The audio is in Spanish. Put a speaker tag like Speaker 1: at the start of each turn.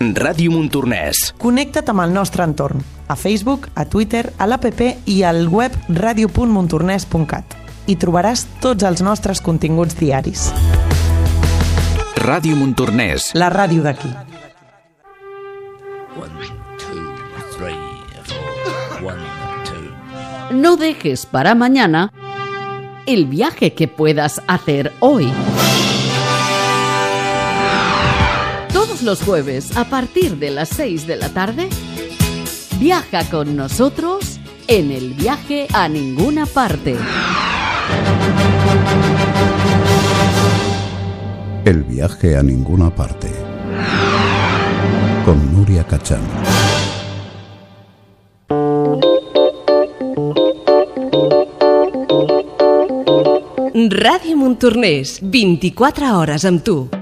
Speaker 1: Ràdio Montornès.
Speaker 2: Connecta't amb el nostre entorn, a Facebook, a Twitter, a l'APP i al web radio.montornès.cat. Hi trobaràs tots els nostres continguts diaris.
Speaker 1: Ràdio Montornès.
Speaker 2: La ràdio d'aquí.
Speaker 3: 1, 2, 3, 4, 1, 2.
Speaker 4: No dejes para mañana el viaje que puedas hacer hoy. Todos los jueves, a partir de las 6 de la tarde, viaja con nosotros en el viaje a ninguna parte.
Speaker 5: El viaje a ninguna parte. Con Núria Cachán.
Speaker 6: Ràdio Montornès, 24 hores amb tu.